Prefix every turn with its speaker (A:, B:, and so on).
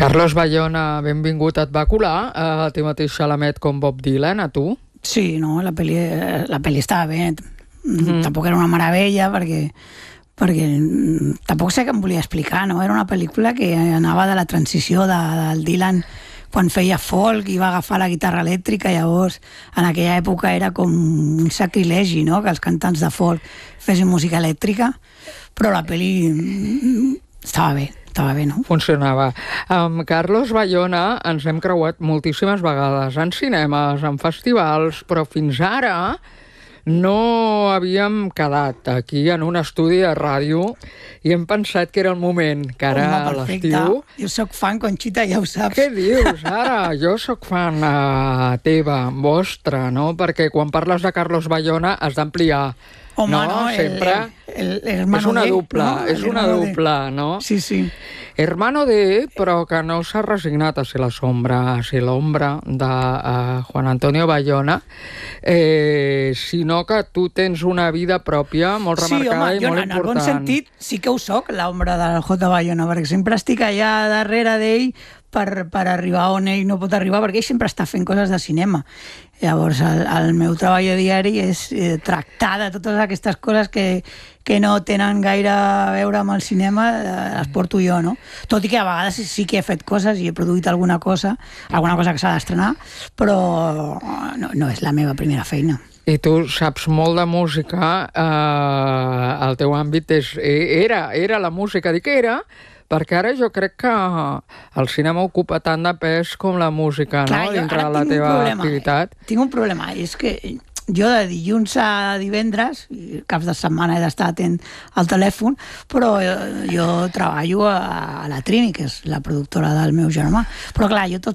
A: Carlos Bayona, benvingut. Et va colar a ti mateix Xalamet com Bob Dylan, a tu?
B: Sí, no, la peli estava bé. Tampoc era una meravella perquè tampoc sé què em volia explicar, no? Era una pel·lícula que anava de la transició del Dylan quan feia folk i va agafar la guitarra elèctrica. Llavors, en aquella època era com un sacrilegi, no?, que els cantants de folk fessin música elèctrica, però la pel·li estava bé, no?
A: Funcionava. Amb Carlos Bayona ens hem creuat moltíssimes vegades en cinemes, en festivals, però fins ara no havíem quedat aquí en un estudi de ràdio i hem pensat que era el moment, que ara a l'estiu...
B: Jo soc fan, Conxita, ja ho saps.
A: Què dius, ara? Jo soc fan teva, vostra, no? Perquè quan parles de Carlos Bayona has d'ampliar.
B: Home, no,
A: sempre
B: és
A: una dupla, no?
B: Sí, sí.
A: Hermano de, però que no s'ha resignat a ser l'ombra de Juan Antonio Bayona, sinó que tu tens una vida pròpia molt remarcada i molt important. Sí, home, jo en
B: algun sentit sí que ho soc, l'ombra del J. Bayona, perquè sempre estic allà darrere d'ell per arribar on ell no pot arribar, perquè ell sempre està fent coses de cinema. Llavors, el meu treball diari és tractar de totes aquestes coses que no tenen gaire a veure amb el cinema, les porto jo, no? Tot i que a vegades sí que he fet coses i he produït alguna cosa que s'ha d'estrenar, però no és la meva primera feina.
A: I tu saps molt de música, el teu àmbit era la música, dic era, perquè ara jo crec que el cinema ocupa tant de pes com la música, no?, dintre de la teva activitat.
B: Tinc un problema, és que jo de dilluns a divendres, caps de setmana he d'estar atent al telèfon, però jo treballo a la Trini, que és la productora del meu germà. Però clar, jo tot